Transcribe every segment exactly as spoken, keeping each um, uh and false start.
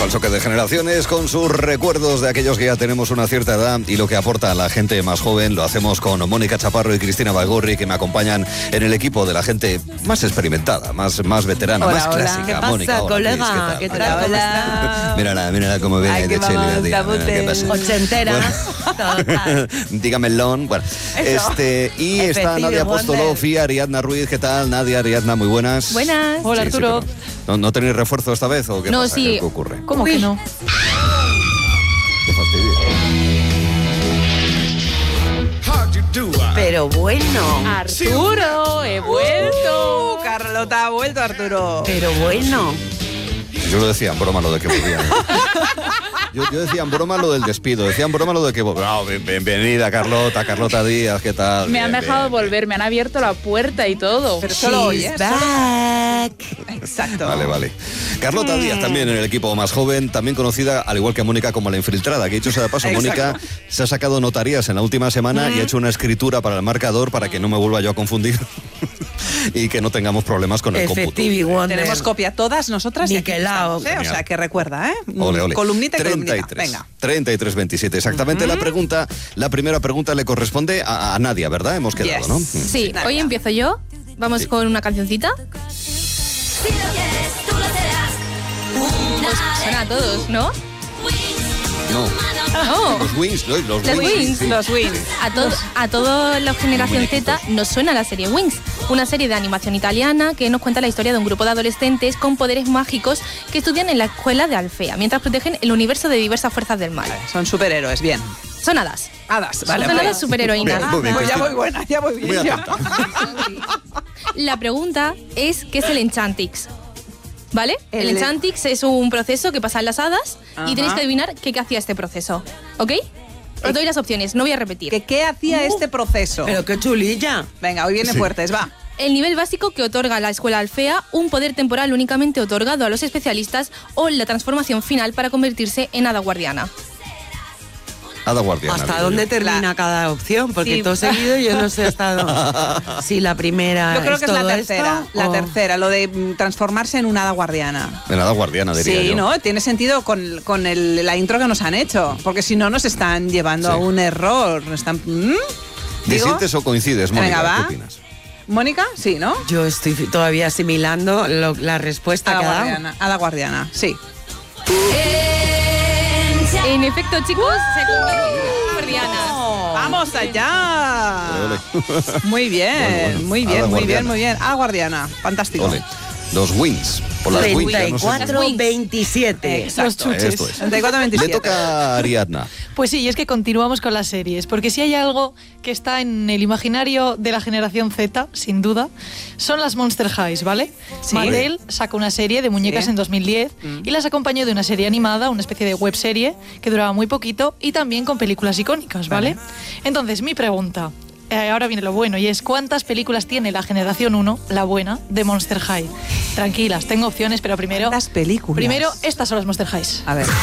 Al choque de generaciones con sus recuerdos de aquellos que ya tenemos una cierta edad y lo que aporta a la gente más joven. Lo hacemos con Mónica Chaparro y Cristina Baigorri, que me acompañan en el equipo de la gente más experimentada, más, más veterana, hola, más hola. clásica. ¿Qué pasa, Mónica, hola, colega? Cris, ¿Qué tal? ¿Cómo estás? Mírala, mírala cómo viene Ay, de Chile. ¿Qué pasa? Ochentera. Bueno, dígamelo. Bueno, este, y está Nadia Apóstolov y Ariadna Ruiz. ¿Qué tal, Nadia, Ariadna? Muy buenas. Buenas. Hola, Sí, Arturo. sí, ¿no, ¿No tenéis refuerzo esta vez o qué No, pasa? sí. ¿Qué ocurre? ¿Cómo que no? Qué fastidio. Pero bueno. Arturo, he vuelto. Uh, Carlota ha vuelto, Arturo. Pero bueno. Yo lo decía en broma lo de que volvían. Yo, yo decía en broma lo del despido, decía en broma lo de que... No, bien, bienvenida Carlota, Carlota Díaz, ¿qué tal? Me han Bien, dejado bien, volver, me han abierto la puerta y todo. Pero solo hoy, ¿eh? back. Exacto. Vale, vale. Carlota Díaz también en el equipo más joven, también conocida, al igual que Mónica, como la infiltrada. Que dicho sea de paso, Exacto. Mónica se ha sacado notarías en la última semana y ha hecho una escritura para el marcador para que no me vuelva yo a confundir y que no tengamos problemas con el cómputo. Effective Wonder. Tenemos copia todas nosotras y aquí Niquelao. estamos, ¿eh? O sea, que recuerda, ¿eh? Ole, ole. Columnita y treinta y columnita. tres. Venga. treinta y tres veintisiete. Exactamente. La pregunta, la primera pregunta le corresponde a, a Nadia, ¿verdad? Hemos quedado, Yes. ¿no? Sí, Nadia. hoy empiezo yo. Vamos Sí. con una cancioncita. Si lo quieres, tú lo serás. Pues suena a todos, ¿no? No. No. Los Wings, ¿no? Los, Los Wings. Wings, sí. Los Wings. A, todo, a toda la generación Z nos suena la serie Wings, una serie de animación italiana que nos cuenta la historia de un grupo de adolescentes con poderes mágicos que estudian en la escuela de Alfea, mientras protegen el universo de diversas fuerzas del mal. Son superhéroes, bien. Son hadas. Hadas, vale. Son vale. hadas superheroínas. Bien, muy bien, Pues ya Cristina. voy buena, ya voy bien. Muy ya. atenta. La pregunta es, ¿qué es el Enchantix? ¿Vale? El, El- Enchantix es un proceso que pasa en las hadas Ajá. y tenéis que adivinar qué, qué hacía este proceso. ¿Ok? Os doy las opciones, no voy a repetir. ¿Qué, ¿Qué hacía este proceso? Pero qué chulilla. Venga, hoy viene Sí. fuertes, va. El nivel básico que otorga la escuela Alfea, un poder temporal únicamente otorgado a los especialistas o la transformación final para convertirse en hada guardiana. Hada guardiana. ¿Hasta digo dónde yo. termina La- cada opción? Porque Sí. todo seguido yo no sé hasta dónde. Si la primera Yo creo que es la todo tercera. esto, La o- tercera, lo de mm, transformarse en una hada guardiana. En hada guardiana, diría Sí, yo. ¿no? Tiene sentido con, con el- la intro que nos han hecho. Porque si no, nos están llevando Sí. a un error. Nos están, ¿Mm? ¿Digo? ¿Disientes o coincides, Mónica? Venga, va. ¿Qué opinas? ¿Mónica? Sí, ¿no? Yo estoy todavía asimilando lo- la respuesta Hada que ha dado. guardiana. Hada guardiana, sí. En efecto, chicos, se convierte en guardianas. ¡Vamos allá! Ole, ole. Muy bien, Bueno, bueno. muy bien, Hada muy bien, guardiana. muy bien. Hada guardiana, fantástico. Ole. Los Wings. Por las Wings. treinta ya y no sé cuatro Wings. veintisiete. Exacto. Los chuches. Esto es. treinta y cuatro Le veintisiete. toca a Ariadna. Pues sí, y es que continuamos con las series, porque si hay algo que está en el imaginario de la generación Z, sin duda, son las Monster Highs, ¿vale? Sí. Mattel sacó una serie de muñecas Sí. en dos mil diez y las acompañó de una serie animada, una especie de web serie que duraba muy poquito y también con películas icónicas, ¿vale? Entonces, mi pregunta, eh, ahora viene lo bueno, y es ¿cuántas películas tiene la generación uno, la buena, de Monster High? Tranquilas, tengo opciones, pero primero... Las películas. Primero, estas son las Monster Highs. A ver.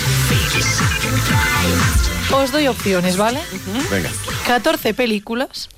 Os doy opciones, ¿vale? Venga. catorce películas,